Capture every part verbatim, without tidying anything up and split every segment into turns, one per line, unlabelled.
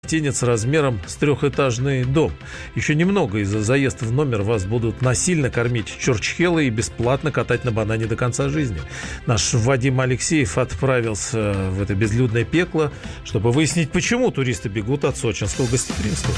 Гостиница размером с трехэтажный дом. Еще немного, и за заезд в номер вас будут насильно кормить чурчхелой и бесплатно катать на банане до конца жизни. Наш Вадим Алексеев отправился в это безлюдное пекло, чтобы выяснить, почему туристы бегут от сочинского гостеприимства.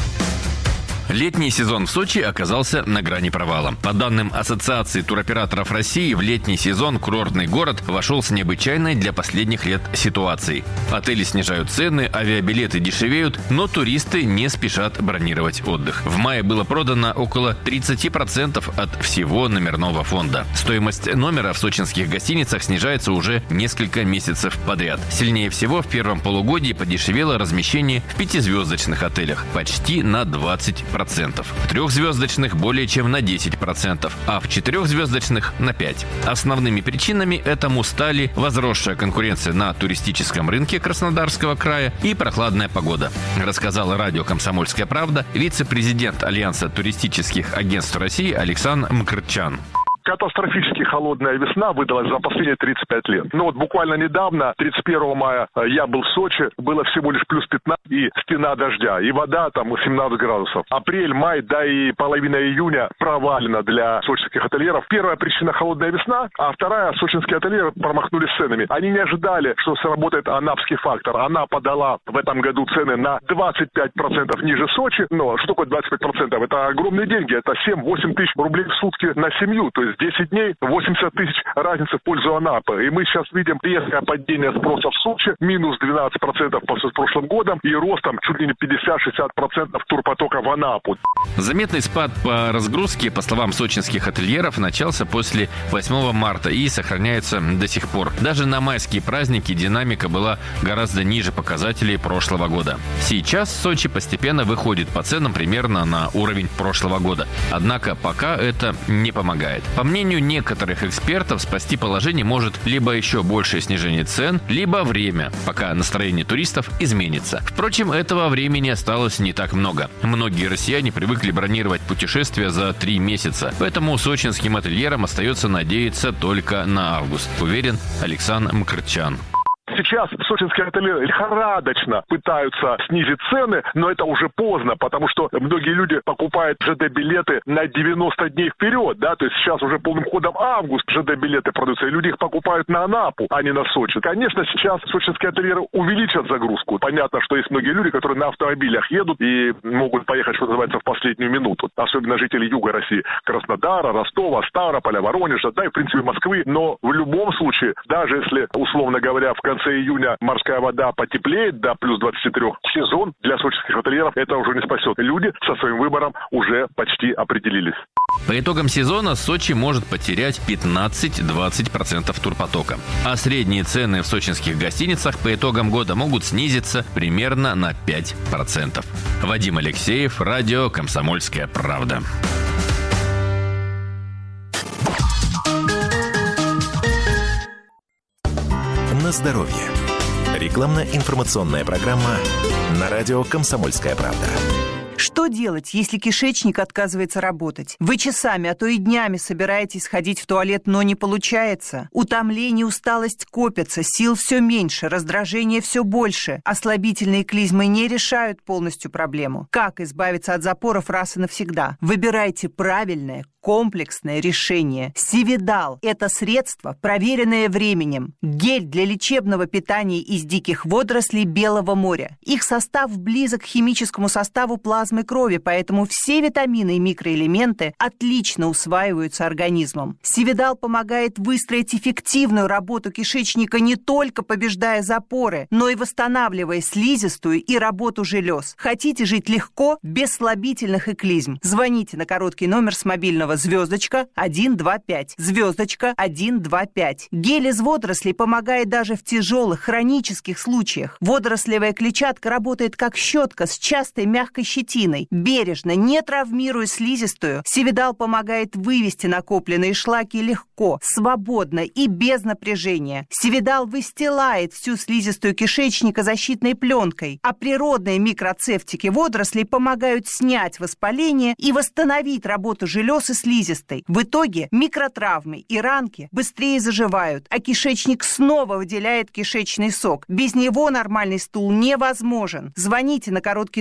Летний сезон в Сочи оказался на грани провала. По данным Ассоциации туроператоров России, в летний сезон курортный город вошел с необычайной для последних лет ситуацией. Отели снижают цены, авиабилеты дешевеют, но туристы не спешат бронировать отдых. В мае было продано около тридцать процентов от всего номерного фонда. Стоимость номера в сочинских гостиницах снижается уже несколько месяцев подряд. Сильнее всего в первом полугодии подешевело размещение в пятизвездочных отелях – почти на двадцать процентов. В трехзвездочных более чем на десять процентов, а в четырехзвездочных на пять процентов. Основными причинами этому стали возросшая конкуренция на туристическом рынке Краснодарского края и прохладная погода, рассказал радио «Комсомольская правда» вице-президент Альянса туристических агентств России Александр Мкртчян.
Катастрофически холодная весна выдалась за последние тридцать пять лет. Ну вот буквально недавно, тридцать первого мая, я был в Сочи, было всего лишь плюс пятнадцать и стена дождя, и вода там семнадцать градусов. Апрель, май, да и половина июня провалена для сочинских ательеров. Первая причина — холодная весна, а вторая — сочинские ательеры промахнулись ценами. Они не ожидали, что сработает анапский фактор. Она подала в этом году цены на двадцать пять процентов ниже Сочи. Но что такое двадцать пять процентов? Это огромные деньги, это семь-восемь тысяч рублей в сутки на семью, то есть десять дней, восемьдесят тысяч разницы в пользу Анапы. И мы сейчас видим резкое падение спроса в Сочи, минус двенадцать процентов по прошлым годам, и ростом чуть ли не пятьдесят-шестьдесят процентов турпотока в Анапу.
Заметный спад по разгрузке, по словам сочинских ательеров, начался после восьмого марта и сохраняется до сих пор. Даже на майские праздники динамика была гораздо ниже показателей прошлого года. Сейчас Сочи постепенно выходит по ценам примерно на уровень прошлого года. Однако пока это не помогает. По мнению некоторых экспертов, спасти положение может либо еще большее снижение цен, либо время, пока настроение туристов изменится. Впрочем, этого времени осталось не так много. Многие россияне привыкли бронировать путешествия за три месяца, поэтому сочинским ательерам остается надеяться только на август, уверен Александр Мкртчян.
Сейчас сочинские ательеры лихорадочно пытаются снизить цены, но это уже поздно, потому что многие люди покупают ЖД-билеты на девяносто дней вперед, да, то есть сейчас уже полным ходом август ЖД-билеты продаются, и люди их покупают на Анапу, а не на Сочи. Конечно, сейчас сочинские ательеры увеличат загрузку. Понятно, что есть многие люди, которые на автомобилях едут и могут поехать, что называется, в последнюю минуту. Особенно жители юга России, Краснодара, Ростова, Ставрополя, Воронежа, да, и, в принципе, Москвы. Но в любом случае, даже если, условно говоря, в конце В конце июня морская вода потеплеет до плюс двадцати трёх, сезон для сочинских ательеров это уже не спасет. Люди со своим выбором уже почти определились.
По итогам сезона Сочи может потерять пятнадцать-двадцать процентов турпотока. А средние цены в сочинских гостиницах по итогам года могут снизиться примерно на пять процентов. Вадим Алексеев, радио «Комсомольская правда».
На здоровье. Рекламно-информационная программа на радио «Комсомольская правда».
Что делать, если кишечник отказывается работать? Вы часами, а то и днями собираетесь ходить в туалет, но не получается. Утомление, усталость копятся, сил все меньше, раздражение все больше. Ослабительные клизмы не решают полностью проблему. Как избавиться от запоров раз и навсегда? Выбирайте правильное, комплексное решение. Сивидал – это средство, проверенное временем. Гель для лечебного питания из диких водорослей Белого моря. Их состав близок к химическому составу плазмы крови, поэтому все витамины и микроэлементы отлично усваиваются организмом. Сивидал помогает выстроить эффективную работу кишечника, не только побеждая запоры, но и восстанавливая слизистую и работу желез. Хотите жить легко, без слабительных и клизм? Звоните на короткий номер с мобильного звездочка один два пять, звездочка один два пять. Гель из водорослей помогает даже в тяжелых хронических случаях. Водорослевая клетчатка работает как щетка с частой мягкой щетиной. щетиной. Бережно, не травмируя слизистую, Севидал помогает вывести накопленные шлаки легко, свободно и без напряжения. Севидал выстилает всю слизистую кишечника защитной пленкой, а природные микроцефтики водорослей помогают снять воспаление и восстановить работу желез и слизистой. В итоге микротравмы и ранки быстрее заживают, а кишечник снова выделяет кишечный сок. Без него нормальный стул невозможен. Звоните на короткий